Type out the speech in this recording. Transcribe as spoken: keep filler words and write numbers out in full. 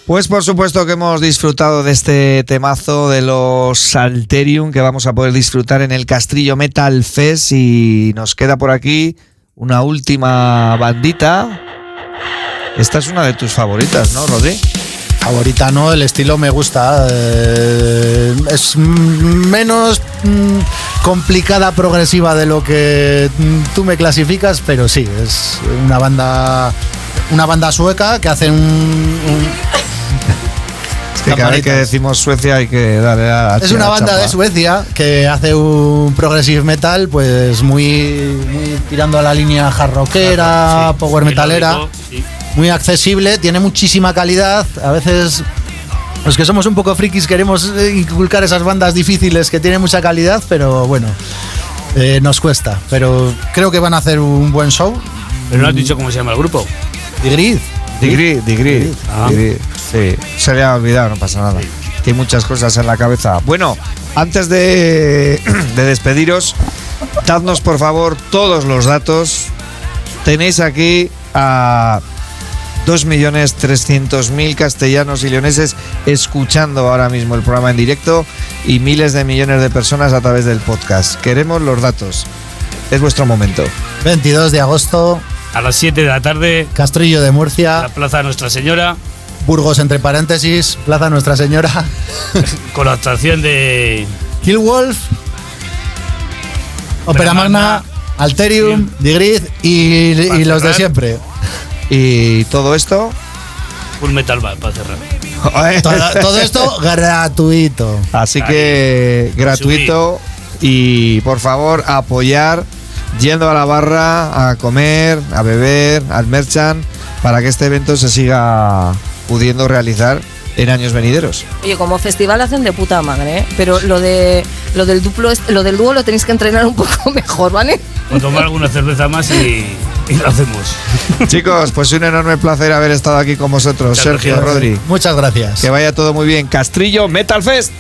Pues por supuesto que hemos disfrutado de este temazo de los Salterium que vamos a poder disfrutar en el Castrillo Metal Fest, y nos queda por aquí una última bandita. Esta es una de tus favoritas, ¿no, Rodri? Favorita no, el estilo me gusta. Eh, es menos mm, complicada, progresiva de lo que mm, tú me clasificas, pero sí, es una banda, una banda sueca que hace un... un es que cada vez que decimos Suecia hay que darle a la Es una banda chapa. de Suecia que hace un progressive metal, pues muy, muy tirando a la línea hard rockera, sí, power metalera. Sí. Muy accesible, tiene muchísima calidad. A veces los que somos un poco frikis queremos inculcar esas bandas difíciles que tienen mucha calidad, pero bueno, eh, nos cuesta. Pero creo que van a hacer un buen show. Pero no has dicho cómo se llama el grupo. Digrid. Digrid, Digrid. Ah. Sí, se le ha olvidado, no pasa nada. Que hay muchas cosas en la cabeza. Bueno, antes de, de despediros, dadnos por favor todos los datos. Tenéis aquí a dos millones trescientos mil castellanos y leoneses escuchando ahora mismo el programa en directo y miles de millones de personas a través del podcast. Queremos los datos. Es vuestro momento. veintidós de agosto. A las siete de la tarde. Castrillo de Murcia. La Plaza Nuestra Señora. Burgos, entre paréntesis. Plaza Nuestra Señora. Con la actuación de... Killwolf. Ópera Magna. Alterium. Digrid y, y los de siempre. Y todo esto... Full Metal Band, para cerrar. todo, todo esto gratuito. Así que gratuito. Y por favor apoyar yendo a la barra a comer, a beber, al merchant, para que este evento se siga pudiendo realizar en años venideros. Oye, como festival hacen de puta madre, ¿eh? Pero lo de lo del duplo, lo del dúo lo tenéis que entrenar un poco mejor, ¿vale? O tomar alguna cerveza más y, y lo hacemos. Chicos, pues un enorme placer haber estado aquí con vosotros. Muchas Sergio, gracias. Rodri. Muchas gracias. Que vaya todo muy bien. Castrillo Metal Fest.